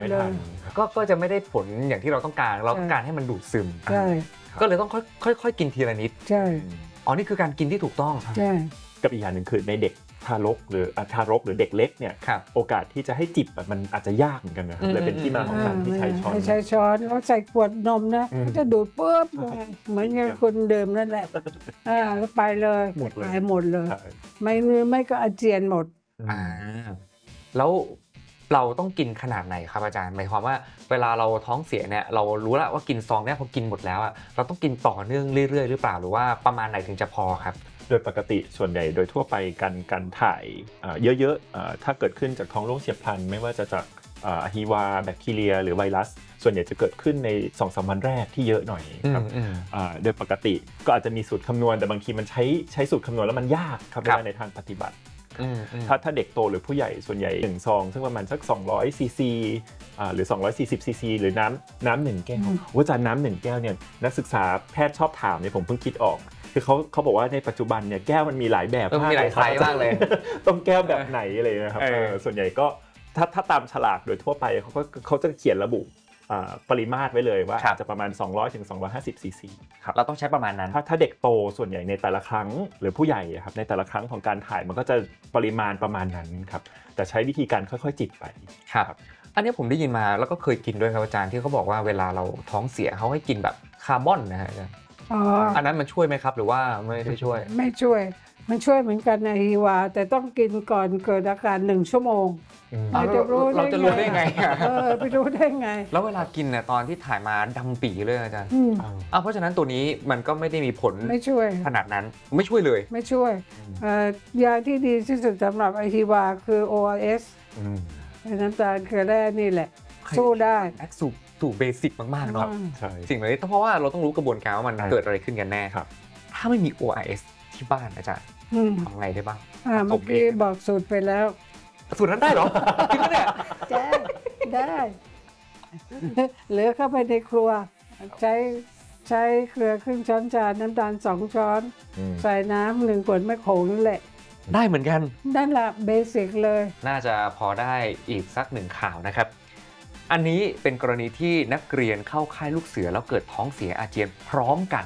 เลยก็จะไม่ได้ผลอย่างที่เราต้องการให้มันดูดซึมใช่ก็เลยต้องค่อยๆกินทีละนิดใช่อ๋อนี่คือการกินที่ถูกต้องใช่กับอีกอย่างหนึ่งคือในเด็กทารกหรือเด็กเล็กเนี่ยโอกาสที่จะให้จิบมันอาจจะยากเหมือนกันนะครับเลยเป็นที่มาของการที่ใช้ช้อนใช้ช้อนเขาใส่ขวดนมนะจะดูดปุ๊บเหมือนกับคนเดิมนั่นแหละไปเลยหายหมดเลยไม่ก็อาเจียนหมดแล้วเราต้องกินขนาดไหนครับอาจารย์หมายความว่าเวลาเราท้องเสียเนี่ยเรารู้แล้วว่ากินซองเนี่ยพอกินหมดแล้วเราต้องกินต่อเนื่องเรื่อยๆหรือเปล่าหรือว่าประมาณไหนถึงจะพอครับโดยปกติส่วนใหญ่โดยทั่วไปการถ่ายเยอะๆถ้าเกิดขึ้นจากท้องร่วงเฉียบพลันไม่ว่าจะจากอะฮีวาแบคทีเรียหรือไวรัสส่วนใหญ่จะเกิดขึ้นใน 2-3 วันแรกที่เยอะหน่อยครับโดยปกติก็อาจจะมีสูตรคำนวณแต่บางทีมันใช้สูตรคำนวณแล้วมันยากครับในทางปฏิบัติถ้าเด็กโตหรือผู้ใหญ่ส่วนใหญ่1ซองซึ่งประมาณสัก200ซีซีหรือ240ซีซีหรือน้ำ1แก้วว่าจานน้ำ1แก้วเนี่ยนักศึกษาแพทย์ชอบถามเนี่ยผมเพิ่งคิดออกคือเขาบอกว่าในปัจจุบันเนี่ยแก้วมันมีหลายแบบมีหลายไซส์มากเลยต้องแก้วแบบไหนอะไรนะครับส่วนใหญ่ก็ถ้าตามฉลากโดยทั่วไปเขาจะเขียนระบุปริมาตรไว้เลยว่าจะประมาณ200 ถึง 250ซีซีครับเราต้องใช้ประมาณนั้นถ้าเด็กโตส่วนใหญ่ในแต่ละครั้งหรือผู้ใหญ่ครับในแต่ละครั้งของการถ่ายมันก็จะปริมาณประมาณนั้นครับแต่ใช้วิธีการค่อยๆจิบไปครับอันนี้ผมได้ยินมาแล้วก็เคยกินด้วยครับอาจารย์ที่เขาบอกว่าเวลาเราท้องเสียเขาให้กินแบบคาร์บอนนะฮะอันนั้นมันช่วยไหมครับหรือว่าไม่ได้ช่วยไม่ช่วยมันช่วยเหมือนกันในฮีวาแต่ต้องกินก่อนเกิดอาการ1 ชั่วโมงเราจะรู้ได้ไงไปรู้ได้ไงแล้วเวลากินเนี่ยตอนที่ถ่ายมาดำปีเลยอาจารย์เพราะฉะนั้นตัวนี้มันก็ไม่ได้มีผลไม่ช่วยขนาดนั้นไม่ช่วยเลยไม่ช่วยยาที่ดีที่สุดสำหรับไอฮีวาคือ ORS น้ำตาลเกลือแร่นี่แหละสู้ได้ถูกเบสิกมากๆเนาะสิ่งนี้เพราะว่าเราต้องรู้กระบวนการว่ามันเกิดอะไรขึ้นกันแน่ครับถ้าไม่มี ORS ที่บ้านอาจารย์ทำไงได้บ้างเมื่อกี้บอกสูตรไปแล้วสูตรนั้นได้หรอจริงไหมเนี่ยได้เหลือเข้าไปในครัวใช้เกลือครึ่งช้อนชาน้ำตาล2 ช้อนใส่น้ำ1 ขวดไม่โขงนั่นแหละได้เหมือนกันนั่นแหละเบสิกเลยน่าจะพอได้อีกสัก1ข่าวนะครับอันนี้เป็นกรณีที่นักเรียนเข้าค่ายลูกเสือแล้วเกิดท้องเสียอาเจียนพร้อมกัน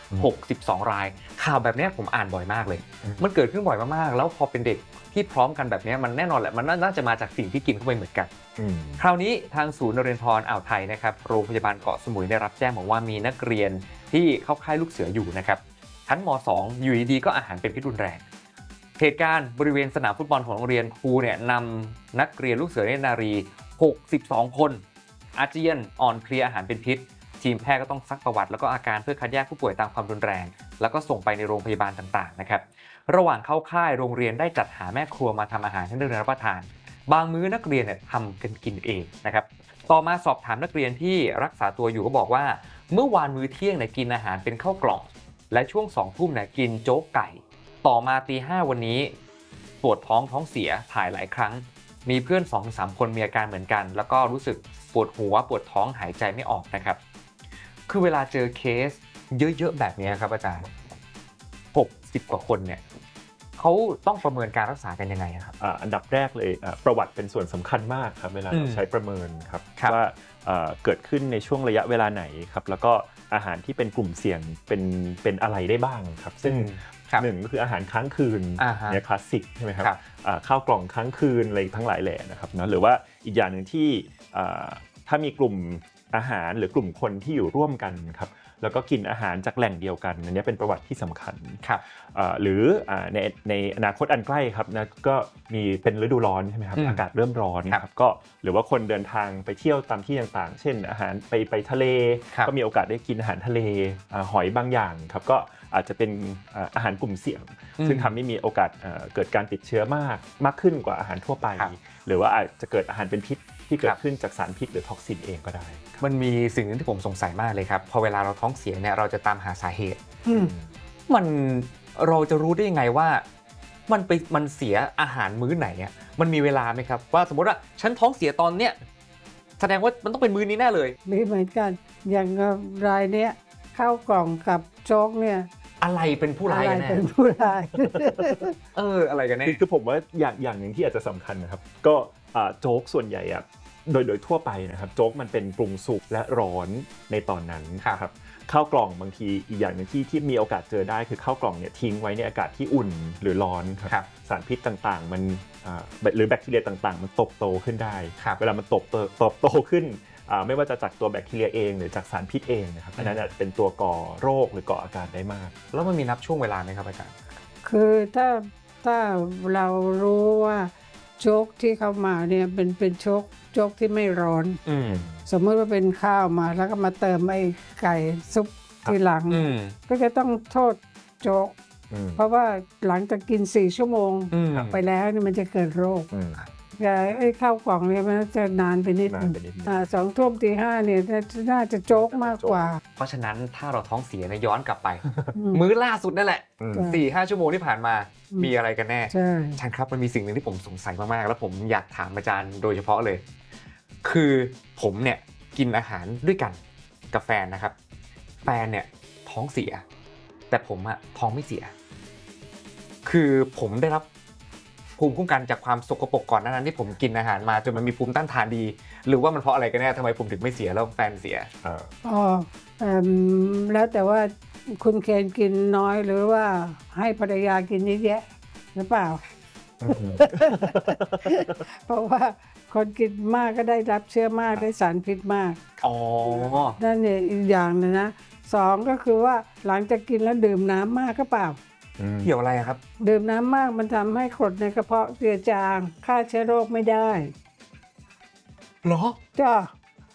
62 รายข่าวแบบนี้ผมอ่านบ่อยมากเลยมันเกิดขึ้นบ่อยมากๆแล้วพอเป็นเด็กที่พร้อมกันแบบนี้มันแน่นอนแหละมันน่าจะมาจากสิ่งที่กินเข้าไปเหมือนกันคราวนี้ทางศูนย์นเรนทรอ่าวไทยนะครับโรงพยาบาลเกาะสมุยได้รับแจ้งบอกว่ามีนักเรียนที่เข้าค่ายลูกเสืออยู่นะครับชั้นม.2 อยู่ดีๆก็อาหารเป็นพิษรุนแรงเหตุการณ์บริเวณสนามฟุตบอลของโรงเรียนครูเนี่ยนำนักเรียนลูกเสือเนตรนารี62 คนอาเจียนอ่อนเพลียอาหารเป็นพิษทีมแพทย์ก็ต้องซักประวัติแล้วก็อาการเพื่อคัดแยกผู้ป่วยตามความรุนแรงแล้วก็ส่งไปในโรงพยาบาลต่างๆนะครับระหว่างเข้าค่ายโรงเรียนได้จัดหาแม่ครัวมาทำอาหารให้นักเรียนรับประทานบางมื้อนักเรียนเนี่ยทำกันกินเองนะครับต่อมาสอบถามนักเรียนที่รักษาตัวอยู่ก็บอกว่าเมื่อวานมื้อเที่ยงเนี่ยกินอาหารเป็นข้าวกล่องและช่วง2 ทุ่มเนี่ยกินโจ๊กไก่ต่อมาตี 5วันนี้ปวดท้องเสียถ่ายหลายครั้งมีเพื่อน 2-3 คนมีอาการเหมือนกันแล้วก็รู้สึกปวดหัวปวดท้องหายใจไม่ออกนะครับคือเวลาเจอเคสเยอะๆแบบนี้ครับอาจารย์60 กว่าคนเนี่ยเขาต้องประเมินการรักษากันยังไงครับอันดับแรกเลยประวัติเป็นส่วนสำคัญมากครับเวลาเราใช้ประเมินครับว่าเกิดขึ้นในช่วงระยะเวลาไหนครับแล้วก็อาหารที่เป็นกลุ่มเสี่ยงเป็นอะไรได้บ้างครับซึ่งหนึ่งก็คืออาหารค้างคืนเนี่ยคลาสสิกใช่ไหมครับข้าวกล่องค้างคืนอะไรทั้งหลายแหล่นะครับนะหรือว่าอีกอย่างหนึ่งที่ถ้ามีกลุ่มอาหารหรือกลุ่มคนที่อยู่ร่วมกันครับแล้วก็กินอาหารจากแหล่งเดียวกันอันนี้เป็นประวัติที่สำคัญหรือในอนาคตอันใกล้ครับนะก็มีเป็นฤดูร้อนใช่ไหมครับอากาศเริ่มร้อนครับก็หรือว่าคนเดินทางไปเที่ยวตามที่ต่างๆเช่นอาหารไปทะเลก็มีโอกาสได้กินอาหารทะเลหอยบางอย่างครับก็อาจจะเป็นอาหารกลุ่มเสี่ยงซึ่งทำให้มีโอกาสเกิดการติดเชื้อมากขึ้นกว่าอาหารทั่วไปหรือว่าอาจจะเกิดอาหารเป็นพิษที่เกิดขึ้นจากสารพิษหรือท็อกซินเองก็ได้มันมีสิ่งนึงที่ผมสงสัยมากเลยครับพอเวลาเราท้องเสียเนี่ยเราจะตามหาสาเหตุเราจะรู้ได้ยังไงว่ามันเสียอาหารมื้อไหนอ่ะมันมีเวลาไหมครับว่าสมมติว่าฉันท้องเสียตอนเนี้ยแสดงว่ามันต้องเป็นมื้อนี้แน่เลยมีเหมือนกันอย่างรายเนี้ยข้าวกล่องกับโจ๊กเนี่ยอะไรเป็นผู้ร้ายกันแน่เป็นผู้ร้ายอะไรกันแน่คือผมว่าอย่างหนึ่งที่อาจจะสำคัญนะครับก็โจ๊กส่วนใหญ่โดยทั่วไปนะครับโจ๊กมันเป็นปรุงสุกและร้อนในตอนนั้นครับข้าวกล่องบางทีอีกอย่างนึงที่มีโอกาสเจอได้คือข้าวกล่องเนี่ยทิ้งไว้ในอากาศที่อุ่นหรือร้อนครับสารพิษต่างๆมันหรือแบคทีเรียต่างๆมันโตขึ้นได้เวลามันโตขึ้นไม่ว่าจะจากตัวแบคทีเรียเองหรือจากสารพิษเองนะครับอันนั้นเป็นตัวก่อโรคหรือก่ออาการได้มากแล้วมันมีนับช่วงเวลาไหมครับอาจารย์คือถ้าเรารู้ว่าโจ๊กที่เข้ามาเนี่ยเป็นโจ๊กที่ไม่ร้อนสมมติว่าเป็นข้าวมาแล้วก็มาเติมไอ้ไก่ซุปทีหลังก็จะต้องโทษโจ๊กเพราะว่าหลังจากกิน4 ชั่วโมงไปแล้วนี่มันจะเกิดโรคแต่ไอ้ข้าวกล่องเนี่ยมันจะนานไปนิดนึง2 ทุ่มตี 5เนี่ยน่าจะโจ๊กมากกว่าเพราะฉะนั้นถ้าเราท้องเสียเนี่ยย้อนกลับไปมื้อล่าสุดนั่นแหละ 4-5 ชั่วโมงที่ผ่านมามีอะไรกันแน่ใช่อาจารย์ครับมันมีสิ่งหนึ่งที่ผมสงสัยมากๆแล้วผมอยากถามอาจารย์โดยเฉพาะเลยคือผมเนี่ยกินอาหารด้วยกันกับแฟนนะครับแฟนเนี่ยท้องเสียแต่ผมอะท้องไม่เสียคือผมได้รับภูมิคุ้มกันจากความสกปรกก่อนหน้านั้นที่ผมกินอาหารมาจนมันมีภูมิต้านทานดีหรือว่ามันเพราะอะไรกันแน่ทำไมผมถึงไม่เสียแล้วแฟนเสียแล้วแต่ว่าคุณเคนกินน้อยหรือว่าให้ภรรยากินเยอะแยะหรือเปล่า เพราะว่าคนกินมากก็ได้รับเชื้อมากได้สารพิษมากนั่นเนี่ยอีกอย่างนึงนะ2ก็คือว่าหลังจากกินแล้วดื่มน้ำมากก็เปล่าเกี่ยวอะไรครับดื่มน้ำมากมันทำให้กรดในกระเพาะเจือจางฆ่าเชื้อโรคไม่ได้เหรอจ้า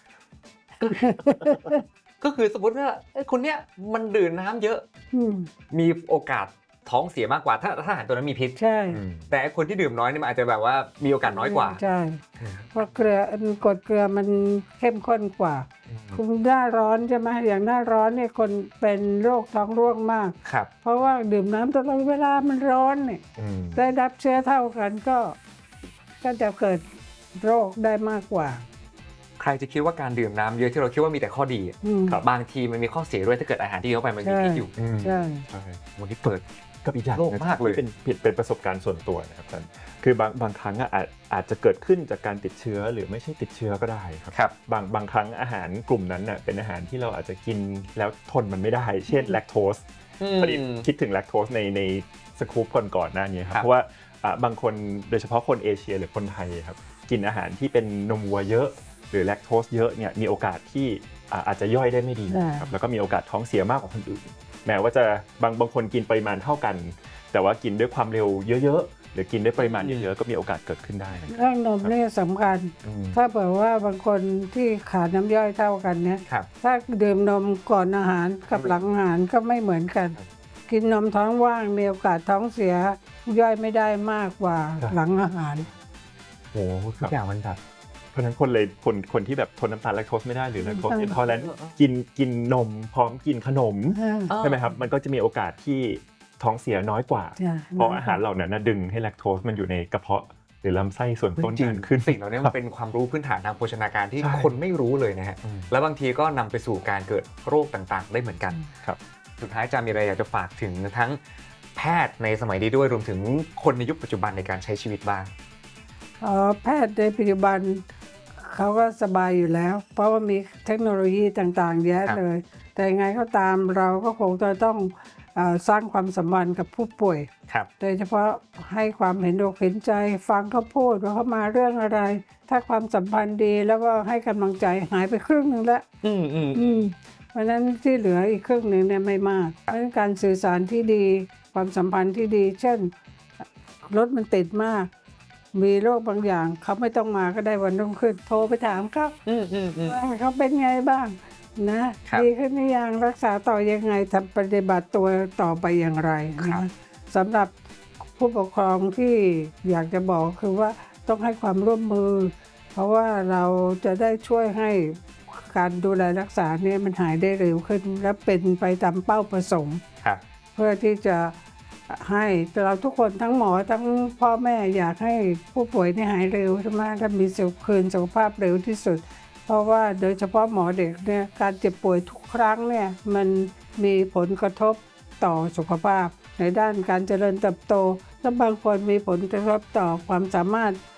ก็คือสมมติว่าคนเนี้ยมันดื่มน้ำเยอะมีโอกาสท้องเสียมากกว่าถ้าอาหารตัวนั้นมีพิษใช่แต่คนที่ดื่มน้อยนี่มันอาจจะแบบว่ามีโอกาสน้อยกว่าใช่เพราะกรดเกลือมันเข้มข้นกว่าคุณหน้าร้อนใช่ไหมอย่างหน้าร้อนเนี่ยคนเป็นโรคท้องร่วงมากเพราะว่าดื่มน้ำตลอดเวลามันร้อนเนี่ยได้รับเชื้อเท่ากันก็จะเกิดโรคได้มากกว่าใครจะคิดว่าการดื่มน้ำเยอะที่เราคิดว่ามีแต่ข้อดีบางทีมันมีข้อเสียด้วยถ้าเกิดอาหารที่เข้าไปมันมีพิษอยู่ใช่วันนี้เปิดกับอีกอย่างมากเลยเป็นประสบการณ์ส่วนตัวนะครับท่านคือบางครั้งอาจจะเกิดขึ้นจากการติดเชื้อหรือไม่ใช่ติดเชื้อก็ได้ครับบางครั้งอาหารกลุ่มนั้นเป็นอาหารที่เราอาจจะกินแล้วทนมันไม่ได้เช่นแลคโตสพอดีคิดถึงแลคโตสในสกู๊ปก่อนหน้านี้ครับเพราะว่าบางคนโดยเฉพาะคนเอเชียหรือคนไทยครับกินอาหารที่เป็นนมวัวเยอะหรือแลคโตสเยอะเนี่ยมีโอกาสที่อาจจะย่อยได้ไม่ดีครับแล้วก็มีโอกาสท้องเสียมากกว่าคนอื่นแม้ว่าจะบางคนกินปริมาณเท่ากันแต่ว่ากินด้วยความเร็วเยอะๆหรือกินด้วยปริมาณเยอะๆก็มีโอกาสเกิดขึ้นได้เรื่องนมเนี่ยสำคัญถ้าเผื่อว่าบางคนที่ขาดน้ำย่อยเท่ากันเนี่ยถ้าดื่มนมก่อนอาหารกับหลังอาหารก็ไม่เหมือนกันกินนมท้องว่างมีโอกาสท้องเสียย่อยไม่ได้มากกว่าหลังอาหารโอ้ทุกอย่างมันแบบเพราะฉะนั้นคนที่แบบทนน้ำตาลแลคโตสไม่ได้หรือแลคโตสอินทอเลรนซ์กินนมพร้อมกินขนมใช่ไหมครับมันก็จะมีโอกาสที่ท้องเสียน้อยกว่าเพราะอาหารเหล่านั้นดึงให้แลคโตสมันอยู่ในกระเพาะหรือลำไส้ส่วนต้นขึ้นสิ่งเหล่านี้มันเป็นความรู้พื้นฐานทางโภชนาการที่คนไม่รู้เลยนะฮะแล้วบางทีก็นำไปสู่การเกิดโรคต่างๆได้เหมือนกันสุดท้ายจะมีอะไรอยากจะฝากถึงทั้งแพทย์ในสมัยนี้ด้วยรวมถึงคนในยุคปัจจุบันในการใช้ชีวิตบ้างแพทย์ในปัจจุบันเขาก็สบายอยู่แล้วเพราะว่ามีเทคโนโลยีต่างๆเยอะเลยแต่ยังไงก็ตามเราก็คงจะต้องสร้างความสัมพันธ์กับผู้ป่วยโดยเฉพาะให้ความเห็นอกเห็นใจฟังเขาพูดว่าเขามาเรื่องอะไรถ้าความสัมพันธ์ดีแล้วก็ให้กำลังใจหายไปครึ่งนึงแล้วเพราะนั้นที่เหลืออีกครึ่งนึงเนี่ยไม่มากเพราะฉะนั้นการสื่อสารที่ดีความสัมพันธ์ที่ดีเช่นรถมันติดมากมีโรคบางอย่างเขาไม่ต้องมาก็ได้วันรุ่งขึ้นโทรไปถามเขาว่าเขาเป็นไงบ้างนะดีขึ้นหรือยังรักษาต่อยังไงทำปฏิบัติตัวต่อไปอย่างไรนะสำหรับผู้ปกครองที่อยากจะบอกคือว่าต้องให้ความร่วมมือเพราะว่าเราจะได้ช่วยให้การดูแลรักษาเนี่ยมันหายได้เร็วขึ้นและเป็นไปตามเป้าประสงค์เพื่อที่จะให้เราทุกคนทั้งหมอทั้งพ่อแม่อยากให้ผู้ป่วยนี่หายเร็วใช่ไหมและมีคืนสุขภาพเร็วที่สุดเพราะว่าโดยเฉพาะหมอเด็กเนี่ยการเจ็บป่วยทุกครั้งเนี่ยมันมีผลกระทบต่อสุขภาพในด้านการเจริญเติบโตและบางคนมีผลกระทบต่อความสามารถ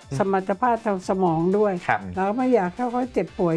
สมรรถภาพทางสมองด้วยครับเราไม่อยากให้เขาเจ็บป่วย